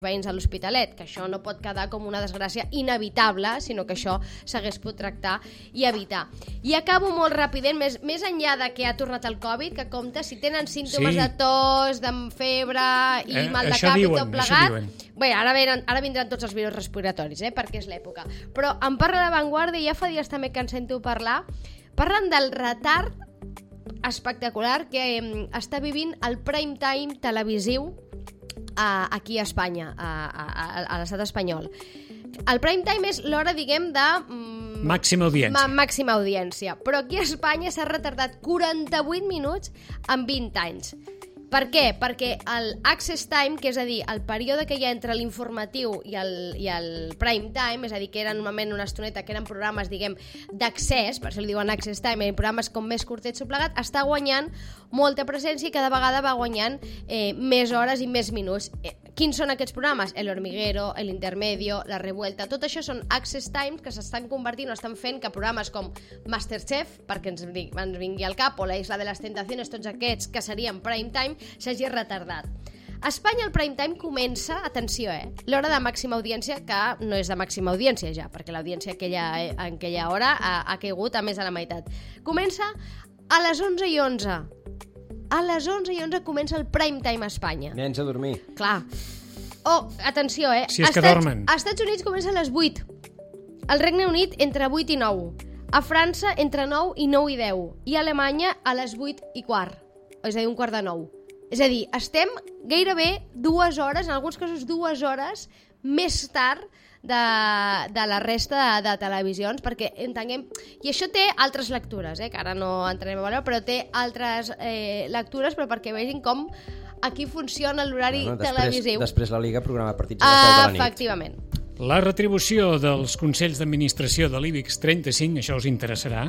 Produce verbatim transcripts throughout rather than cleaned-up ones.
veïns a l'Hospitalet, que això no pot quedar com una desgràcia inevitable, sinó que això s'hagués pot tractar i evitar. I acabo molt ràpidament, més, més enllà de que ha tornat el Covid, que compta, si tenen símptomes sí. de tos, de febre i eh, mal de cap diuen, i tot plegat, bé, ara, venen, ara vindran tots els virus respiratoris, eh, perquè és l'època. Però em parla de Vanguardia, ja fa dies també que en sento parlar, parlen del retard espectacular que eh, està vivint el prime time televisiu A, aquí a Espanya, a, a, a l'estat espanyol. El prime time és l'hora, diguem, de... Mm, màxima audiència. Ma, màxima audiència. Però aquí a Espanya s'ha retardat quaranta-vuit minuts en vint anys. Per què? Perquè el access time, que és a dir, el període que hi ha entre l'informatiu i el, i el prime time, és a dir, que era normalment una estoneta, que eren programes, diguem, d'accés, per això li diuen access time, eren programes com més curtets o plegat, està guanyant molta presència i cada vegada va guanyant eh, més hores i més minuts. Eh, quins són aquests programes? El Hormiguero, El Intermedio, La Revuelta, tot això són access times que s'estan convertint o estan fent que programes com Masterchef, perquè ens, ens vingui al cap, o La Isla de les Tentaciones, tots aquests que serien prime time, s'hagi retardat. A Espanya el prime time comença, atenció, eh, l'hora de màxima audiència, que no és de màxima audiència ja, perquè l'audiència aquella, en aquella hora ha, ha caigut a més de la meitat. Comença a les onze i onze. A les onze i onze comença el prime time a Espanya. Nens a dormir. Clar. Oh, atenció, eh. Si és que Estats, dormen. A Estats Units comença a les vuit. Al Regne Unit entre vuit i nou. A França entre nou i nou i deu. I a Alemanya a les vuit i quart. És a dir, un quart de nou. És a dir, estem gairebé dues hores, en alguns casos dues hores, més tard de, de la resta de, de televisions, perquè entenguem... I això té altres lectures, eh, que ara no entrarem a veure, però té altres eh, lectures, però perquè vegin com aquí funciona l'horari bueno, després, televisiu. Després la Liga programa partits a les deu de la nit. Efectivament. La retribució dels Consells d'Administració de l'IBEX trenta-cinc, això us interessarà,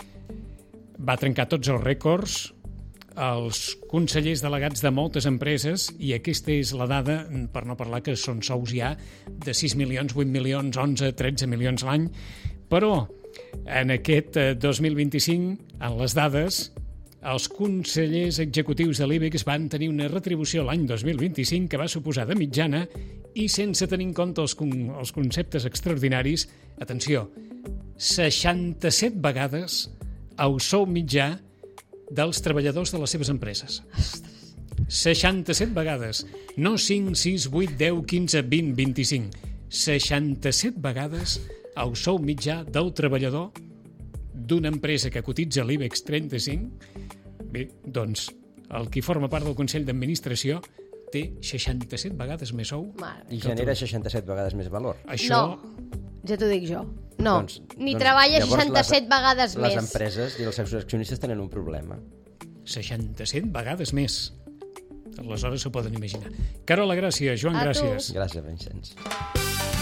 va trencar tots els rècords, els consellers delegats de moltes empreses, i aquesta és la dada, per no parlar que són sous ja de sis milions, vuit milions, onze, tretze milions l'any, però en aquest dos mil vint-i-cinc, en les dades, els consellers executius de l'IBEX van tenir una retribució l'any dos mil vint-i-cinc que va suposar de mitjana, i sense tenir en compte els, con els conceptes extraordinaris, atenció, seixanta-set vegades el sou mitjà dels treballadors de les seves empreses. seixanta-set vegades. No cinc, sis, vuit, deu, quinze, vint, vint-i-cinc. seixanta-set vegades el sou mitjà del treballador d'una empresa que cotitza l'IBEX trenta-cinc. Bé, doncs, el qui forma part del Consell d'Administració té seixanta-set vegades més sou. I genera seixanta-set vegades més valor. Això... No, ja t'ho dic jo. No, doncs, ni doncs, treballa seixanta-set les, vegades les més. Les empreses i els seus accionistes tenen un problema. seixanta-set vegades més. Aleshores s'ho poden imaginar. Carola, gràcies. Joan, A gràcies. tu. Gràcies, Vicenç.